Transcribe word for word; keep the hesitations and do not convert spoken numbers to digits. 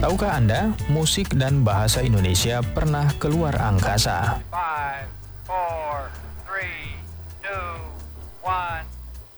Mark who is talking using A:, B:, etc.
A: Tahukah Anda, musik dan bahasa Indonesia pernah keluar angkasa?
B: Five, four,